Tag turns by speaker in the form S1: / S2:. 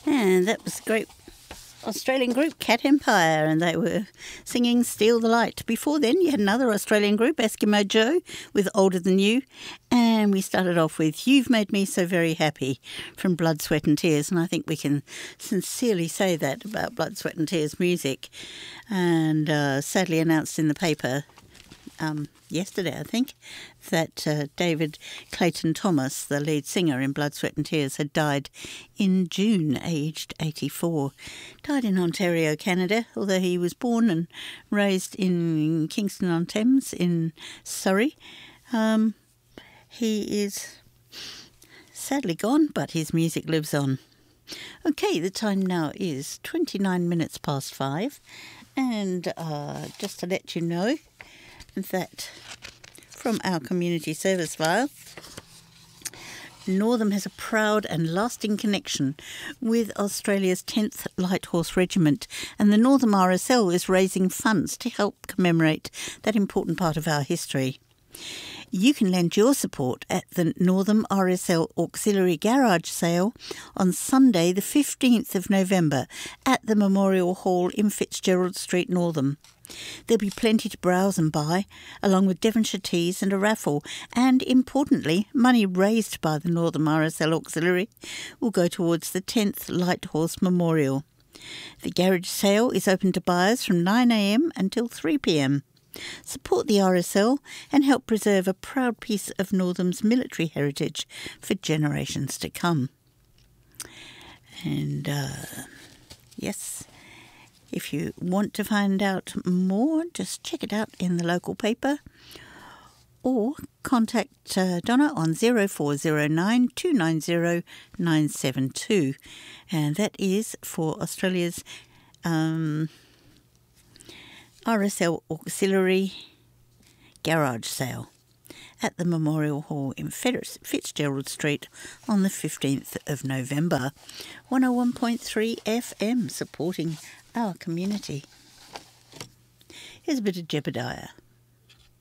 S1: And that was a great Australian group, Cat Empire, and they were singing Steal the Light. Before then, you had another Australian group, Eskimo Joe, with Older Than You. And we started off with You've Made Me So Very Happy from Blood, Sweat and Tears. And I think we can sincerely say that about Blood, Sweat and Tears music. And sadly announced in the paper yesterday, I think, that David Clayton Thomas, the lead singer in Blood, Sweat and Tears, had died in June, aged 84. Died in Ontario, Canada, although he was born and raised in Kingston-on-Thames in Surrey. He is sadly gone, but his music lives on. Okay, the time now is 29 minutes past 5, and just to let you know that from our community service file, Northam has a proud and lasting connection with Australia's 10th Light Horse Regiment, and the Northam RSL is raising funds to help commemorate that important part of our history. You can lend your support at the Northam RSL Auxiliary Garage Sale on Sunday the 15th of November at the Memorial Hall in Fitzgerald Street, Northam. There'll be plenty to browse and buy, along with Devonshire teas and a raffle, and importantly, money raised by the Northam RSL Auxiliary will go towards the 10th Light Horse Memorial. The garage sale is open to buyers from 9 a.m. until 3 p.m. Support the RSL and help preserve a proud piece of Northam's military heritage for generations to come. And yes, if you want to find out more, just check it out in the local paper or contact Donna on 0409 290 972. And that is for Australia's RSL Auxiliary Garage Sale at the Memorial Hall in Fitzgerald Street on the 15th of November. 101.3 FM supporting our community. Here's a bit of Jebediah.